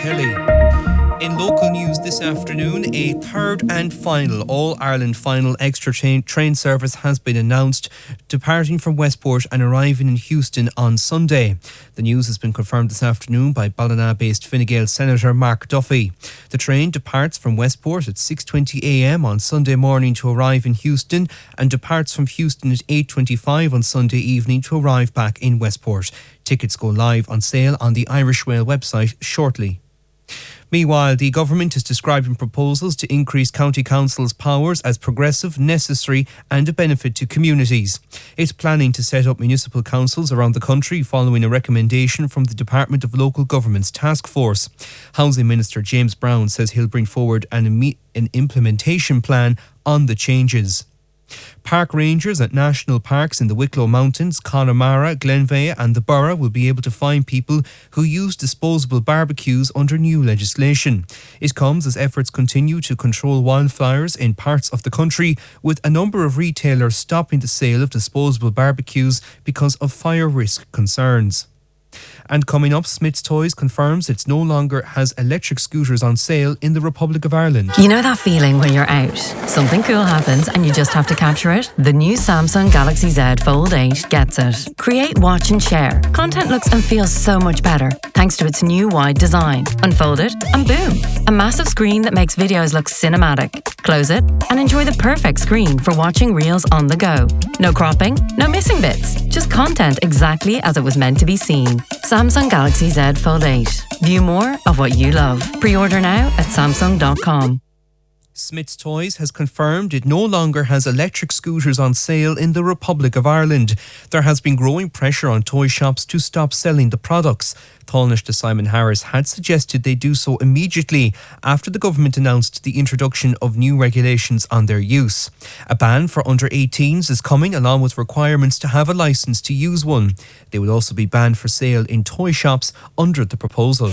Kelly. In local news this afternoon, a third and final All-Ireland final extra train service has been announced, departing from Westport and arriving in Houston on Sunday. The news has been confirmed this afternoon by Ballina-based Fine Gael Senator Mark Duffy. The train departs from Westport at 6:20am on Sunday morning to arrive in Houston, and departs from Houston at 8:25 on Sunday evening to arrive back in Westport. Tickets go live on sale on the Irish Rail website shortly. Meanwhile, the government is describing proposals to increase County Council's powers as progressive, necessary and a benefit to communities. It's planning to set up municipal councils around the country following a recommendation from the Department of Local Government's task force. Housing Minister James Brown says he'll bring forward an implementation plan on the changes. Park rangers at national parks in the Wicklow Mountains, Connemara, Glenveigh and the Burra will be able to fine people who use disposable barbecues under new legislation. It comes as efforts continue to control wildfires in parts of the country, with a number of retailers stopping the sale of disposable barbecues because of fire risk concerns. And coming up, Smyths Toys confirms it no longer has electric scooters on sale in the Republic of Ireland. You know that feeling when you're out, something cool happens and you just have to capture it? The new Samsung Galaxy Z Fold 8 gets it. Create, watch and share. Content looks and feels so much better thanks to its new wide design. Unfold it and boom, a massive screen that makes videos look cinematic. Close it and enjoy the perfect screen for watching reels on the go. No cropping, no missing bits, just content exactly as it was meant to be seen. Samsung Galaxy Z Fold 8. View more of what you love. Pre-order now at samsung.com. Smyths Toys has confirmed it no longer has electric scooters on sale in the Republic of Ireland. There has been growing pressure on toy shops to stop selling the products. Taoiseach Simon Harris had suggested they do so immediately after the government announced the introduction of new regulations on their use. A ban for under 18s is coming, along with requirements to have a licence to use one. They will also be banned for sale in toy shops under the proposal.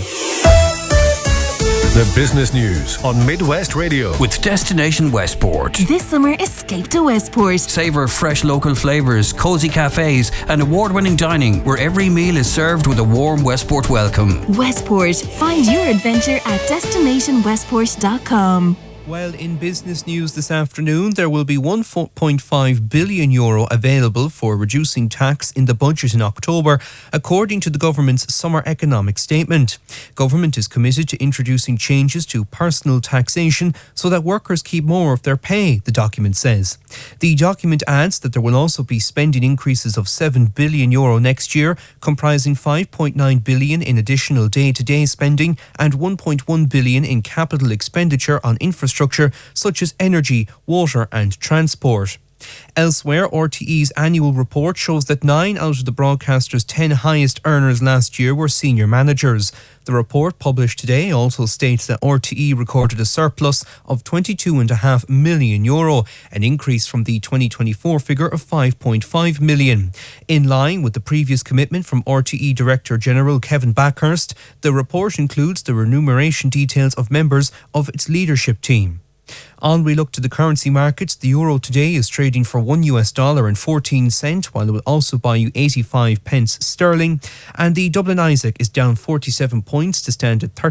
The business news on Midwest Radio with Destination Westport. This summer, escape to Westport. Savour fresh local flavours, cosy cafes and award-winning dining where every meal is served with a warm Westport welcome. Westport. Find your adventure at destinationwestport.com. Well, in business news this afternoon, there will be €1.5 billion available for reducing tax in the budget in October, according to the government's summer economic statement. Government is committed to introducing changes to personal taxation so that workers keep more of their pay, the document says. The document adds that there will also be spending increases of €7 billion next year, comprising €5.9 billion in additional day-to-day spending and €1.1 billion in capital expenditure on infrastructure such as energy, water and transport. Elsewhere, RTE's annual report shows that 9 out of the broadcaster's 10 highest earners last year were senior managers. The report published today also states that RTE recorded a surplus of €22.5 million, an increase from the 2024 figure of €5.5 million. In line with the previous commitment from RTE Director General Kevin Backhurst, the report includes the remuneration details of members of its leadership team. On we look to the currency markets. The euro today is trading for $1.14, while it will also buy you 85 pence sterling. And the Dublin Isaac is down 47 points to stand at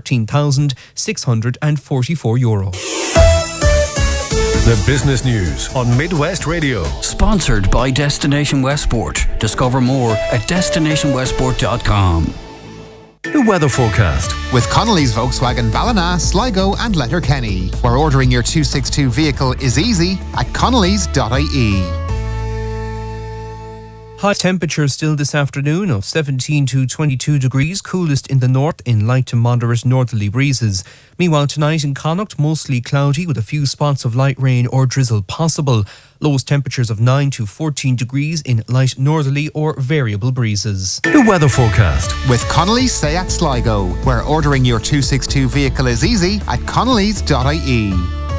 €13,644. The business news on Midwest Radio. Sponsored by Destination Westport. Discover more at destinationwestport.com. The weather forecast with Connolly's Volkswagen Ballina, Sligo and Letterkenny, where ordering your 262 vehicle is easy at connolly's.ie. High temperatures still this afternoon of 17 to 22 degrees, coolest in the north in light to moderate northerly breezes. Meanwhile, tonight in Connacht, mostly cloudy with a few spots of light rain or drizzle possible. Lowest temperatures of 9 to 14 degrees in light northerly or variable breezes. The weather forecast with Connolly's Seat Sligo, where ordering your 262 vehicle is easy at connolly's.ie.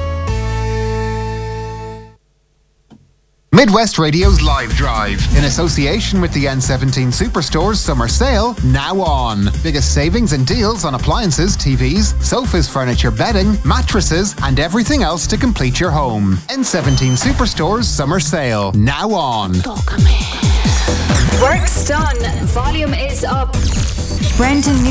Midwest Radio's Live Drive, in association with the N17 Superstore's Summer Sale, now on. Biggest savings and deals on appliances, TVs, sofas, furniture, bedding, mattresses, and everything else to complete your home. N17 Superstore's Summer Sale, now on. Oh, come here. Work's done. Volume is up. Brendan